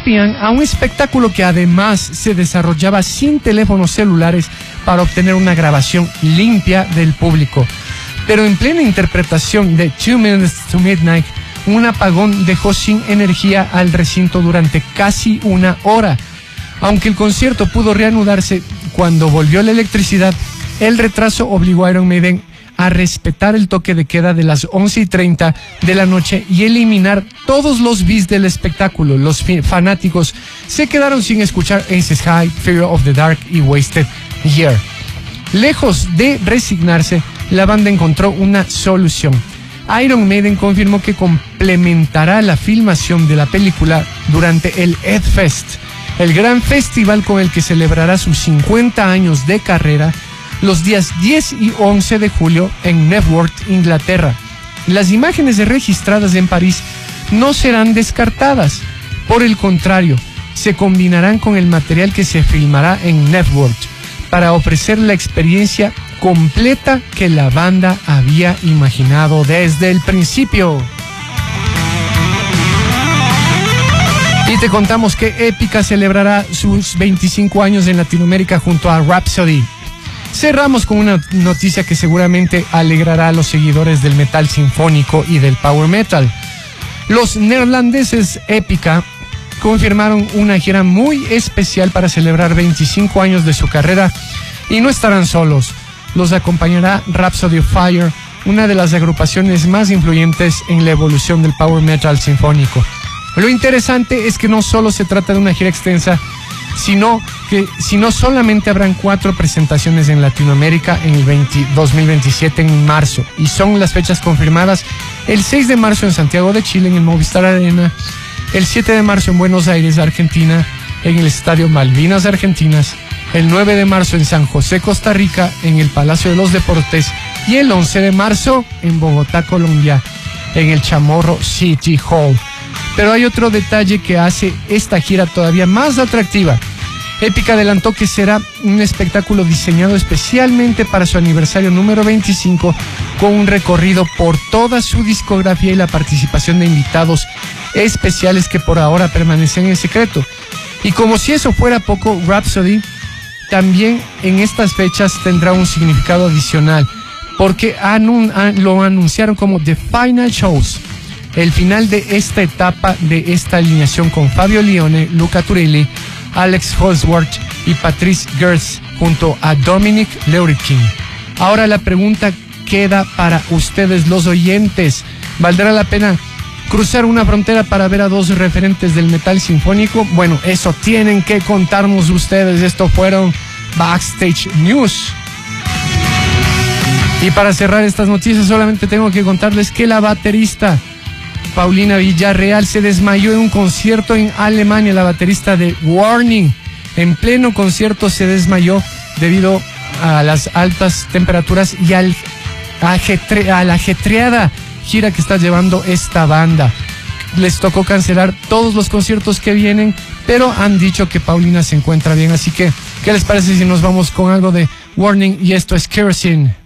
recurrían a un espectáculo que además se desarrollaba sin teléfonos celulares para obtener una grabación limpia del público. Pero en plena interpretación de 2 Minutes to Midnight, un apagón dejó sin energía al recinto durante casi una hora. Aunque el concierto pudo reanudarse cuando volvió la electricidad, el retraso obligó a Iron Maiden a respetar el toque de queda de las 11:30 de la noche y eliminar todos los bits del espectáculo. Los fanáticos se quedaron sin escuchar Aces High, Fear of the Dark y Wasted Year. Lejos de resignarse, la banda encontró una solución. Iron Maiden confirmó que complementará la filmación de la película durante el Edfest, el gran festival con el que celebrará sus 50 años de carrera, los días 10 y 11 de julio en Networth, Inglaterra. Las imágenes registradas en París no serán descartadas. Por el contrario, se combinarán con el material que se filmará en Networth para ofrecer la experiencia completa que la banda había imaginado desde el principio. Y te contamos que Épica celebrará sus 25 años en Latinoamérica junto a Rhapsody. Cerramos con una noticia que seguramente alegrará a los seguidores del metal sinfónico y del power metal. Los neerlandeses Épica confirmaron una gira muy especial para celebrar 25 años de su carrera y no estarán solos. Los acompañará Rhapsody of Fire, una de las agrupaciones más influyentes en la evolución del power metal sinfónico. Lo interesante es que no solo se trata de una gira extensa, sino solamente habrán 4 presentaciones en Latinoamérica en el 2027 en marzo, y son las fechas confirmadas: el 6 de marzo en Santiago de Chile en el Movistar Arena, el 7 de marzo en Buenos Aires, Argentina, en el Estadio Malvinas Argentinas, el 9 de marzo en San José, Costa Rica, en el Palacio de los Deportes, y el 11 de marzo en Bogotá, Colombia, en el Chamorro City Hall. Pero hay otro detalle que hace esta gira todavía más atractiva. Épica adelantó que será un espectáculo diseñado especialmente para su aniversario número 25, con un recorrido por toda su discografía y la participación de invitados especiales que por ahora permanecen en secreto. Y como si eso fuera poco, Rhapsody también en estas fechas tendrá un significado adicional, porque lo anunciaron como The Final Shows, el final de esta etapa de esta alineación con Fabio Lione, Luca Turilli, Alex Holsworth y Patrice Gertz junto a Dominic Leurikin. Ahora la pregunta queda para ustedes, los oyentes: ¿valdrá la pena cruzar una frontera para ver a 2 referentes del metal sinfónico? Bueno, eso tienen que contarnos ustedes. Esto fueron Backstage News. Y para cerrar estas noticias solamente tengo que contarles que la baterista Paulina Villarreal se desmayó en un concierto en Alemania. La baterista de Warning en pleno concierto se desmayó debido a las altas temperaturas y a la ajetreada gira que está llevando esta banda. Les tocó cancelar todos los conciertos que vienen, pero han dicho que Paulina se encuentra bien. Así que, ¿qué les parece si nos vamos con algo de Warning? Y esto es Kerosene.